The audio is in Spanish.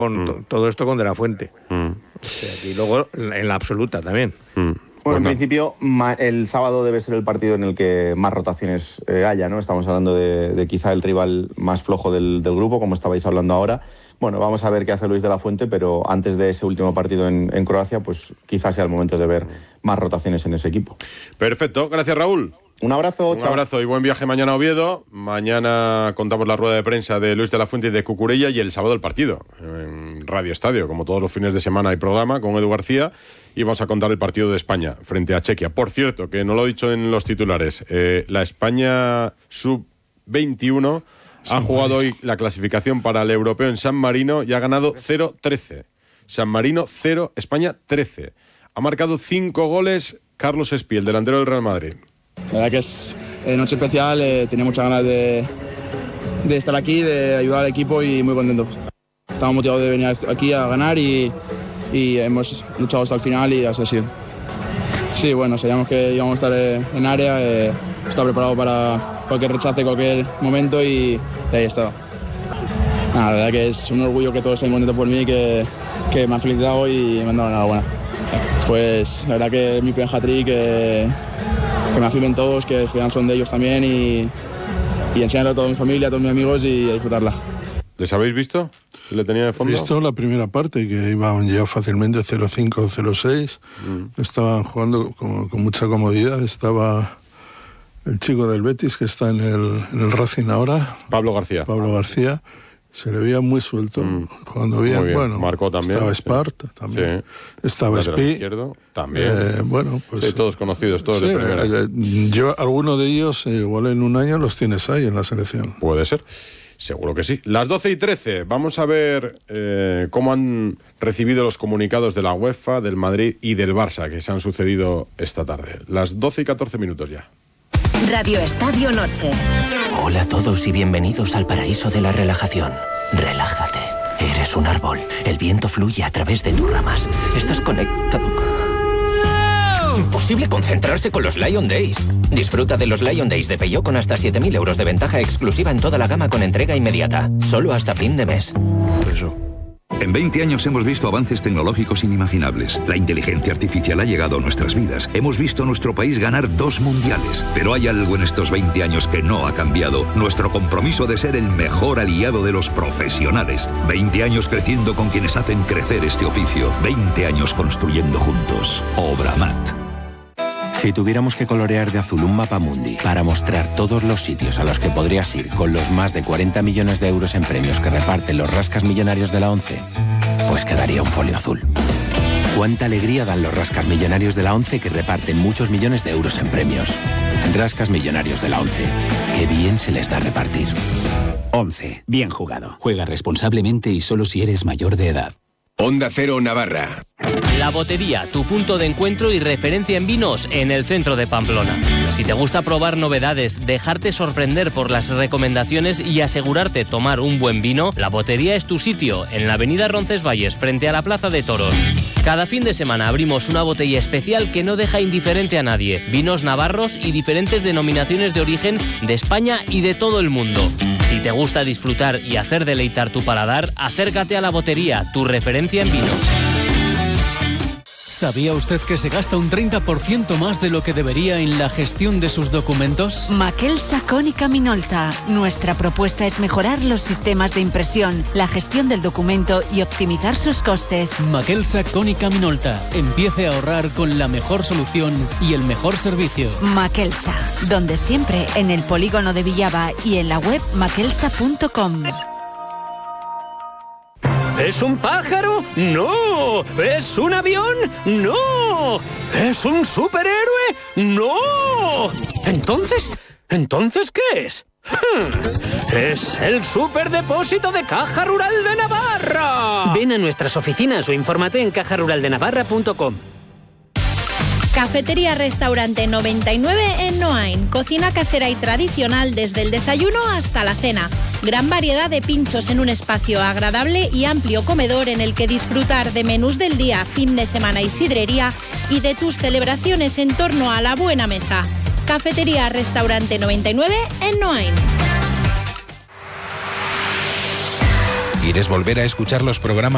con todo esto con De La Fuente. O sea, y luego en la absoluta también. Bueno, en principio, el sábado debe ser el partido en el que más rotaciones haya, ¿no? Estamos hablando de quizá el rival más flojo del grupo, como estabais hablando ahora. Bueno, vamos a ver qué hace Luis de la Fuente, pero antes de ese último partido en Croacia, pues quizás sea el momento de ver más rotaciones en ese equipo. Perfecto, gracias Raúl. Un abrazo, chao. Un abrazo y buen viaje mañana a Oviedo. Mañana contamos la rueda de prensa de Luis de la Fuente y de Cucurella, y el sábado el partido en Radio Estadio. Como todos los fines de semana hay programa con Edu García y vamos a contar el partido de España frente a Chequia. Por cierto, que no lo he dicho en los titulares, la España sub-21 ha jugado hoy la clasificación para el europeo en San Marino y ha ganado 0-13. San Marino 0, España 13. Ha marcado 5 goles Carlos Espí, el delantero del Real Madrid. La verdad que es noche especial, tenía muchas ganas de estar aquí, de ayudar al equipo y muy contento. Estamos motivados de venir aquí a ganar y hemos luchado hasta el final y así ha sido. Sí, bueno, sabíamos que íbamos a estar en área, estaba preparado para cualquier rechace, cualquier momento y ahí estaba. La verdad que es un orgullo que todos estén contentos por mí, que me han felicitado y me han dado enhorabuena. Pues la verdad que mi primer hat-trick, que me afirmen todos, que son de ellos también y enseñarle a toda mi familia, a todos mis amigos y a disfrutarla. ¿Les habéis visto? ¿Le tenía de fondo? He visto la primera parte, que iban ya fácilmente 0-5, 0-6. Estaban jugando con mucha comodidad. Estaba el chico del Betis, que está en el Racing ahora. Pablo García. Se le veía muy suelto, jugando bien. Bien. Bueno, marcó también. Estaba Esparta también. Sí. Estaba Espí. Izquierdo también. Bueno, pues sí, todos conocidos, todos de primera. Alguno de ellos, igual en un año, los tienes ahí en la selección. Puede ser. Seguro que sí. Las 12:13. Vamos a ver cómo han recibido los comunicados de la UEFA, del Madrid y del Barça que se han sucedido esta tarde. Las 12:14 ya. Radio Estadio Noche. Hola a todos y bienvenidos al paraíso de la relajación. Relájate. Eres un árbol. El viento fluye a través de tus ramas. Estás conectado. Imposible concentrarse con los Lion Days. Disfruta de los Lion Days de Peugeot con hasta 7.000 euros de ventaja exclusiva en toda la gama con entrega inmediata. Solo hasta fin de mes. Eso. En 20 años hemos visto avances tecnológicos inimaginables. La inteligencia artificial ha llegado a nuestras vidas. Hemos visto a nuestro país ganar 2 mundiales. Pero hay algo en estos 20 años que no ha cambiado. Nuestro compromiso de ser el mejor aliado de los profesionales. 20 años creciendo con quienes hacen crecer este oficio. 20 años construyendo juntos. Obramat. Si tuviéramos que colorear de azul un mapa mundi para mostrar todos los sitios a los que podrías ir con los más de 40 millones de euros en premios que reparten los rascas millonarios de la ONCE, pues quedaría un folio azul. Cuánta alegría dan los rascas millonarios de la ONCE que reparten muchos millones de euros en premios. Rascas millonarios de la ONCE. Qué bien se les da repartir. ONCE. Bien jugado. Juega responsablemente y solo si eres mayor de edad. Onda Cero Navarra. La Botería, tu punto de encuentro y referencia en vinos en el centro de Pamplona. Si te gusta probar novedades, dejarte sorprender por las recomendaciones y asegurarte tomar un buen vino, La Botería es tu sitio, en la avenida Roncesvalles, frente a la Plaza de Toros. Cada fin de semana abrimos una botella especial que no deja indiferente a nadie. Vinos navarros y diferentes denominaciones de origen de España y de todo el mundo. Si te gusta disfrutar y hacer deleitar tu paladar, acércate a La Botería, tu referencia en vino. ¿Sabía usted que se gasta un 30% más de lo que debería en la gestión de sus documentos? Maquelsa Cónica Minolta. Nuestra propuesta es mejorar los sistemas de impresión, la gestión del documento y optimizar sus costes. Maquelsa Cónica Minolta. Empiece a ahorrar con la mejor solución y el mejor servicio. Maquelsa, donde siempre, en el polígono de Villaba y en la web maquelsa.com. ¿Es un pájaro? ¡No! ¿Es un avión? ¡No! ¿Es un superhéroe? ¡No! ¿Entonces qué es? ¡Es el superdepósito de Caja Rural de Navarra! Ven a nuestras oficinas o infórmate en cajaruraldenavarra.com. Cafetería Restaurante 99 en Noain. Cocina casera y tradicional desde el desayuno hasta la cena. Gran variedad de pinchos en un espacio agradable y amplio comedor en el que disfrutar de menús del día, fin de semana y sidrería y de tus celebraciones en torno a la buena mesa. Cafetería Restaurante 99 en Noain. ¿Quieres volver a escuchar los programas